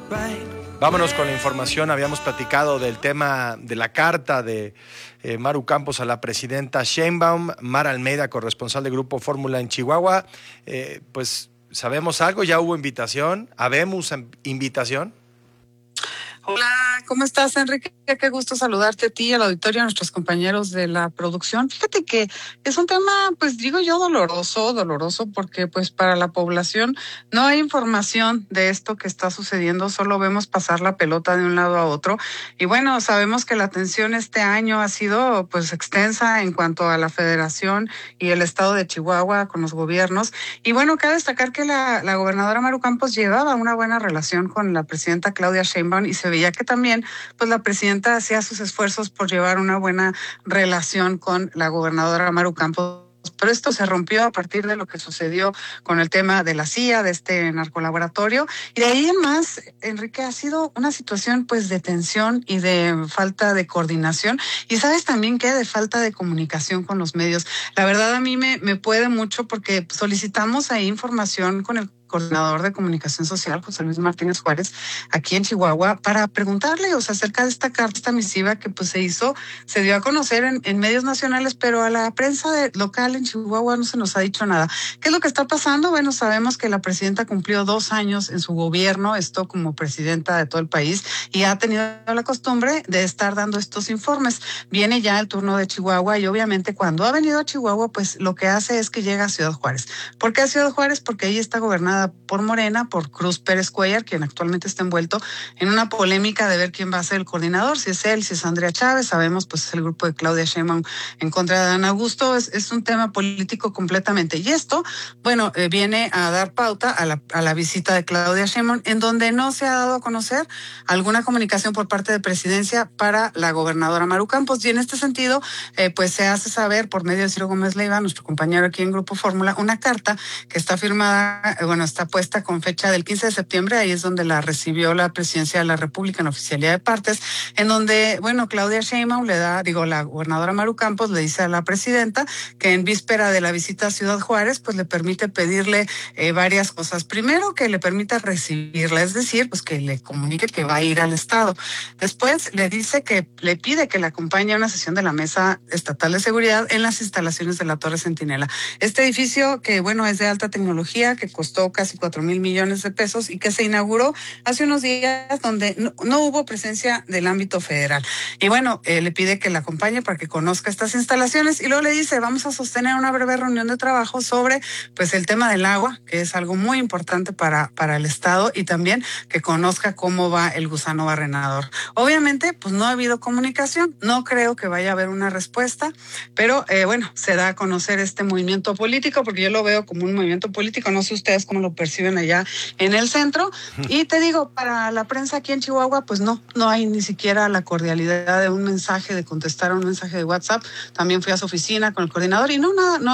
Vámonos con la información. Habíamos platicado del tema de la carta de Maru Campos a la presidenta Sheinbaum. Mara Almeida, corresponsal de Grupo Fórmula en Chihuahua. Pues sabemos algo, ya hubo invitación. ¿Habemos invitación? Hola, ¿cómo estás, Enrique? Qué gusto saludarte a ti, al auditorio, a nuestros compañeros de la producción. Fíjate que es un tema, pues digo yo, doloroso, porque pues para la población no hay información de esto que está sucediendo, solo vemos pasar la pelota de un lado a otro. Y bueno, sabemos que la atención este año ha sido pues extensa en cuanto a la Federación y el Estado de Chihuahua con los gobiernos. Y bueno, cabe destacar que la gobernadora Maru Campos llevaba una buena relación con la presidenta Claudia Sheinbaum y se veía que también pues la presidenta hacía sus esfuerzos por llevar una buena relación con la gobernadora Maru Campos. Pero esto se rompió a partir de lo que sucedió con el tema de la CIA, de este narcolaboratorio. Y de ahí en más, Enrique, ha sido una situación pues de tensión y de falta de coordinación. Y sabes también que de falta de comunicación con los medios. La verdad a mí me puede mucho porque solicitamos ahí información con el coordinador de comunicación social, José Luis Martínez Juárez, aquí en Chihuahua, para preguntarle, acerca de esta carta, esta misiva que pues se dio a conocer en medios nacionales, pero a la prensa local en Chihuahua no se nos ha dicho nada. ¿Qué es lo que está pasando? Bueno, sabemos que la presidenta cumplió 2 años en su gobierno, esto como presidenta de todo el país, y ha tenido la costumbre de estar dando estos informes. Viene ya el turno de Chihuahua y obviamente cuando ha venido a Chihuahua, pues lo que hace es que llega a Ciudad Juárez. ¿Por qué a Ciudad Juárez? Porque ahí está gobernada por Morena, por Cruz Pérez Cuellar, quien actualmente está envuelto en una polémica de ver quién va a ser el coordinador, si es él, si es Andrea Chávez. Sabemos, pues es el grupo de Claudia Sheinbaum en contra de Dan Augusto. Es un tema político completamente. Y esto, bueno, viene a dar pauta a la visita de Claudia Sheinbaum, en donde no se ha dado a conocer alguna comunicación por parte de presidencia para la gobernadora Maru Campos. Y en este sentido, pues se hace saber por medio de Ciro Gómez Leiva, nuestro compañero aquí en Grupo Fórmula, una carta que está firmada, está puesta con fecha del 15 de septiembre, ahí es donde la recibió la presidencia de la República en oficialidad de partes, en donde, bueno, Claudia Sheinbaum la gobernadora Maru Campos le dice a la presidenta que en víspera de la visita a Ciudad Juárez, pues le permite pedirle varias cosas. Primero, que le permita recibirla, es decir, pues que le comunique que va a ir al Estado. Después le dice que le pide que le acompañe a una sesión de la Mesa Estatal de Seguridad en las instalaciones de la Torre Centinela. Este edificio que, bueno, es de alta tecnología, que costó casi 4,000 millones de pesos y que se inauguró hace unos días, donde no hubo presencia del ámbito federal. Y bueno, le pide que la acompañe para que conozca estas instalaciones y luego le dice, vamos a sostener una breve reunión de trabajo sobre pues el tema del agua, que es algo muy importante para el Estado, y también que conozca cómo va el gusano barrenador. Obviamente, pues no ha habido comunicación, no creo que vaya a haber una respuesta, pero bueno, se da a conocer este movimiento político, porque yo lo veo como un movimiento político, no sé ustedes cómo lo perciben allá en el centro. Y te digo, para la prensa aquí en Chihuahua, pues no hay ni siquiera la cordialidad de un mensaje, de contestar a un mensaje de WhatsApp. También fui a su oficina con el coordinador y no